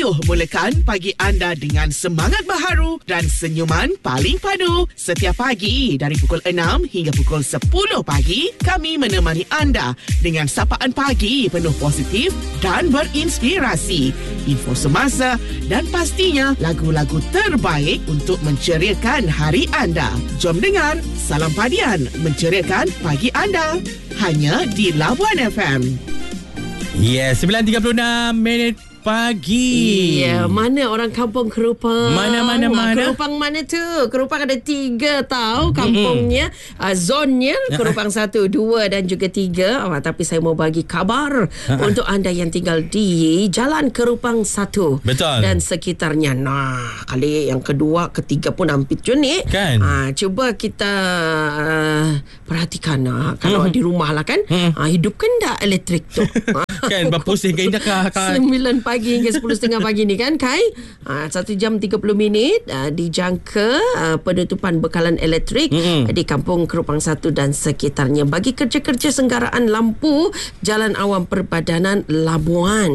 Ayuh mulakan pagi anda dengan semangat baharu dan senyuman paling padu. Setiap pagi dari pukul 6 hingga pukul 10 pagi, kami menemani anda dengan sapaan pagi penuh positif dan berinspirasi. Info semasa dan pastinya lagu-lagu terbaik untuk menceriakan hari anda. Jom dengar Salam Padian menceriakan pagi anda. Hanya di Labuan FM. 9:36 pagi. Ya, mana orang kampung Kerupang? Mana? Kerupang mana tu? Kerupang ada 3 tahu kampungnya, zonnya Kerupang 1, 2 dan juga 3. Tapi saya mau bagi kabar untuk anda yang tinggal di Jalan Kerupang 1. Betul. Dan sekitarnya. Nah, kali yang kedua, ketiga pun hampir jenis. Kan? Cuba kita perhatikan kalau di rumah lah kan. Hidupkan tak elektrik tu? Kan berpusing ke indah 9 pagi hingga 10.30 pagi ni kan Kai. 1 jam 30 minit dijangka penutupan bekalan elektrik di Kampung Kerupang 1 dan sekitarnya bagi kerja-kerja senggaraan lampu Jalan Awam Perbadanan Labuan.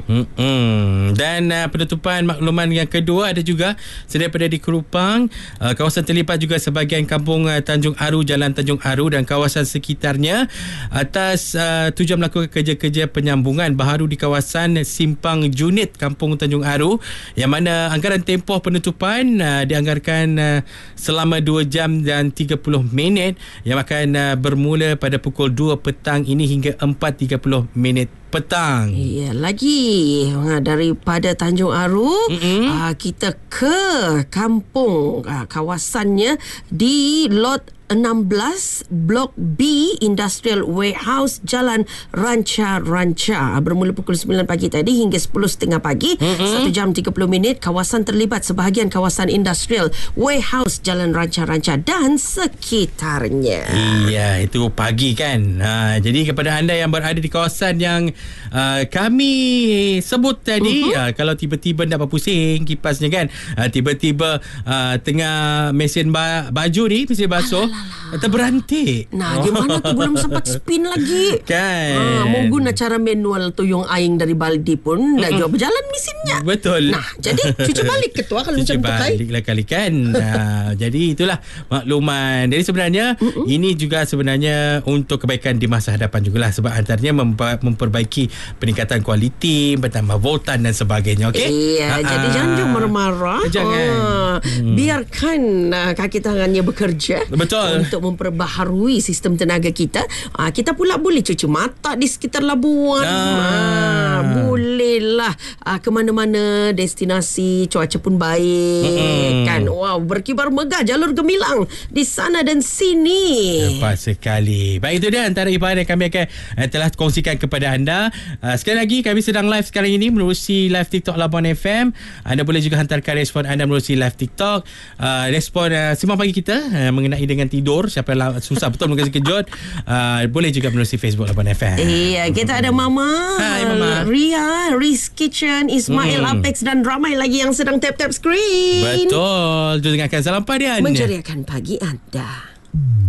Dan penutupan makluman yang kedua ada juga sedia pada di Kerupang. Kawasan terlibat juga sebahagian Kampung Tanjung Aru, Jalan Tanjung Aru dan kawasan sekitarnya atas tujuan melakukan kerja-kerja penyambungan baharu di kawasan Simpang Junit Kampung Tanjung Aru, yang mana anggaran tempoh penutupan dianggarkan selama 2 jam dan 30 minit yang akan bermula pada pukul 2 petang ini hingga 4.30 minit petang. Ya, lagi daripada Tanjung Aru kita ke kampung kawasannya di lot 16 Blok B Industrial Warehouse Jalan Ranca bermula pukul 9 pagi tadi hingga 10.30 pagi. 1 jam 30 minit. Kawasan terlibat sebahagian kawasan Industrial Warehouse Jalan Ranca dan sekitarnya. Iya, itu pagi kan. Jadi kepada anda yang berada di kawasan yang kami sebut tadi, kalau tiba-tiba nak berpusing kipasnya kan, tiba-tiba tengah mesin baju ni, mesin basuh terberantik. Gimana tu belum sempat spin lagi kan. Mau guna cara manual tuyung aing dari baldi pun dah juga berjalan mesinnya. Betul. Jadi cuci balik ke tu kalau macam tu Kai. Cuci balik kali kan. Jadi itulah makluman. Jadi sebenarnya ini juga sebenarnya untuk kebaikan di masa hadapan jugalah, sebab antaranya memperbaiki peningkatan kualiti, bertambah voltan dan sebagainya. Okey. Jadi jangan marah-marah. Jangan. Biarkan kaki tangannya bekerja. Betul. Untuk memperbaharui sistem tenaga kita. Kita pula boleh cuci mata di sekitar Labuan. Bolehlah ke mana-mana destinasi, cuaca pun baik kan. Wow, berkibar megah jalur gemilang di sana dan sini. Lepas sekali. Baik, itu dia antara ibarat yang kami akan telah kongsikan kepada anda. Sekali lagi, kami sedang live sekarang ini menerusi live TikTok Labuan FM. Anda boleh juga hantarkan respon anda menerusi live TikTok. Respon sembang pagi kita mengenai dengan tidur, siapa yang susah betul mengasi kejut, boleh juga menerusi Facebook Labuan FM. Iya, kita ada Mama. Hai Mama. Ria, Riz Kitchen, Ismail Apex dan ramai lagi yang sedang tap-tap screen. Betul. Jom dengarkan Salam Padian. Menceriakan pagi anda.